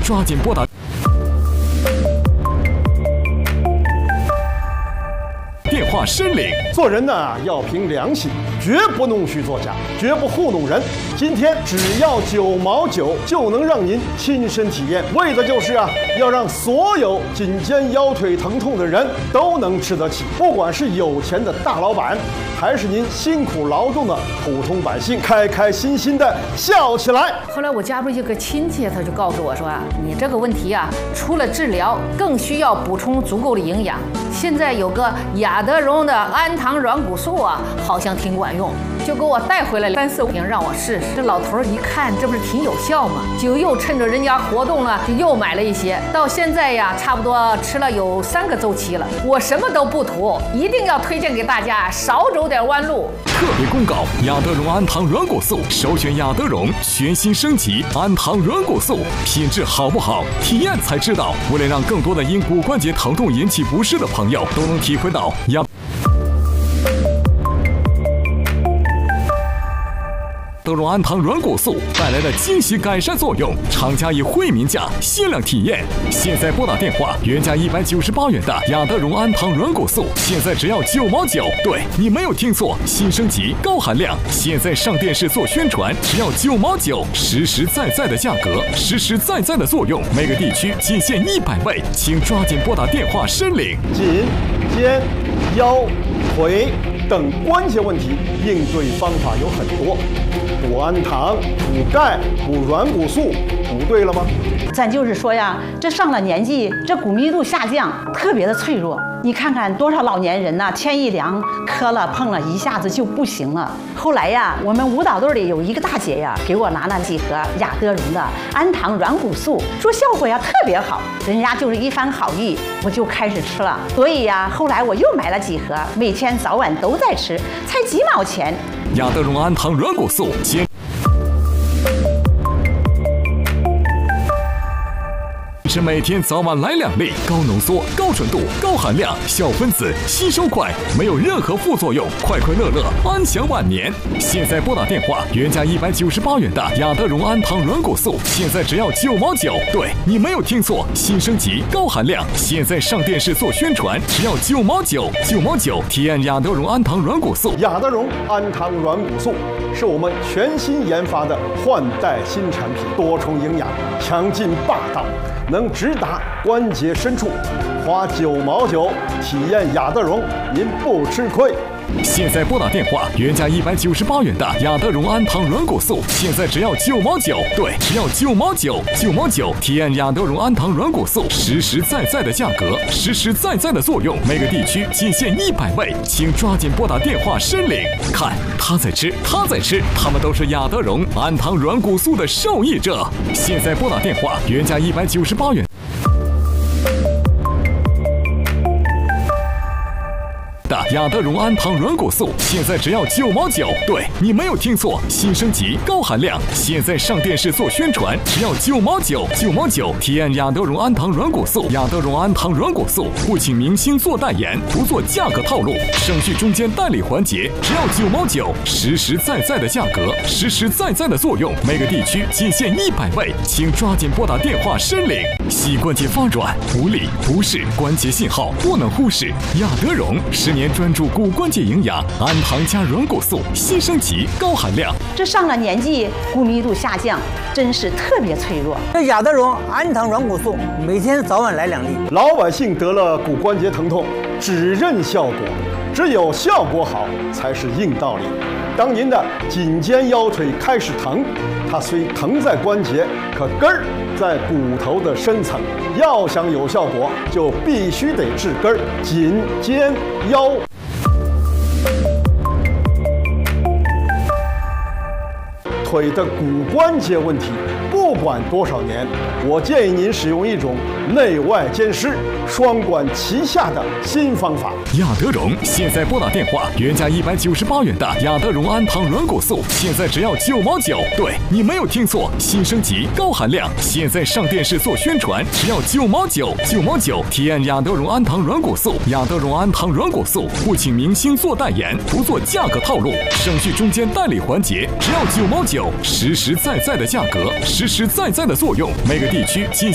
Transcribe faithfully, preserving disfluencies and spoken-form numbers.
抓紧拨打。电话申领。 做人呢要凭良心，绝不弄虚作假，绝不糊弄人。今天只要九毛九就能让您亲身体验，为的就是啊，要让所有颈肩腰腿疼痛的人都能吃得起。不管是有钱的大老板，还是您辛苦劳动的普通百姓，开开心心的笑起来。 后来我家中有个亲戚，他就告诉我说啊，你这个问题啊，除了治疗，更需要补充足够的营养。现在有个雅德荣的氨糖软骨素啊，好像挺管用，就给我带回来三四瓶让我试试。这老头一看，这不是挺有效吗？就又趁着人家活动了，就又买了一些。到现在呀，差不多吃了有三个周期了。我什么都不图，一定要推荐给大家，少走点弯路。 特别公告：雅德荣氨糖软骨素，首选雅德荣全新升级氨糖软骨素，品质好不好，体验才知道。为了让更多的因骨关节疼痛引起不适的朋友都能体会到雅德荣氨糖软骨素带来的惊喜改善作用，厂家以惠民价限量体验。现在拨打电话，原价一百九十八元的雅德荣氨糖软骨素，现在只要九毛九。对，你没有听错，新升级高含量，现在上电视做宣传，只要九毛九，实实在在的价格，实实在在的作用，每个地区仅限一百位，请抓紧拨打电话申领。 颈、肩、腰、腿等关节问题，应对方法有很多。补氨糖、补钙、补软骨素，补对了吗？ 咱就是说呀，这上了年纪，这骨密度下降，特别的脆弱。你看看多少老年人呐、啊，天一凉，磕了碰了，一下子就不行了。后来呀，我们舞蹈队里有一个大姐呀，给我拿了几盒雅德荣的氨糖软骨素，说效果呀特别好，人家就是一番好意，我就开始吃了。所以呀，后来我又买了几盒，每天早晚都在吃，才几毛钱。 雅德荣氨糖软骨素，坚持每天早晚来两粒，高浓缩、高纯度、高含量，小分子，吸收快，没有任何副作用，快快乐乐，安享晚年。现在拨打电话，原价一百九十八元的雅德荣氨糖软骨素，现在只要九毛九。对，你没有听错，新升级高含量，现在上电视做宣传，只要九毛九，九毛九，体验雅德荣氨糖软骨素。 雅德荣氨糖软骨素是我们全新研发的换代新产品，多重营养，强劲霸道。能直达关节深处，花九毛九体验雅德荣，您不吃亏。 现在拨打电话，原价一百九十八元的雅德荣氨糖软骨素，现在只要九毛九。对，只要九毛九，九毛九，体验雅德荣氨糖软骨素，实实在在的价格，实实在在的作用，每个地区仅限一百位，请抓紧拨打电话申领。看，他在吃，他在吃，他们都是雅德荣氨糖软骨素的受益者。现在拨打电话，原价一百九十八元。的雅德荣氨糖软骨素，现在只要九毛九。对，你没有听错，新升级高含量，现在上电视做宣传，只要九毛九，九毛九，体验雅德荣氨糖软骨素。雅德荣氨糖软骨素不请明星做代言，不做价格套路，省去中间代理环节，只要九毛九，实实在在的价格，实实在在的作用，每个地区仅限一百位，请抓紧拨打电话申领。膝关节发软、无力、不适，关节信号不能忽视，雅德荣十年专注骨关节营养，氨糖加软骨素，新升级高含量。 这上了年纪，骨密度下降，真是特别脆弱。 这雅德荣氨糖软骨素，每天早晚来两粒。 老百姓得了骨关节疼痛，只认效果，只有效果好才是硬道理。当您的颈肩腰腿开始疼，它虽疼在关节，可根儿在骨头的深层。要想有效果，就必须得治根儿。颈、肩、腰。腿的骨关节问题，不管多少年，我建议您使用一种内外兼施、双管齐下的新方法。 雅德荣现在拨打电话，原价一百九十八元的雅德荣氨糖软骨素，现在只要九毛九。对，你没有听错，新升级高含量，现在上电视做宣传，只要九毛九，九毛九，体验雅德荣氨糖软骨素。雅德荣氨糖软骨素不请明星做代言，不做价格套路，省去中间代理环节，只要九毛九，实实在在的价格，实实在在的作用，每个地区仅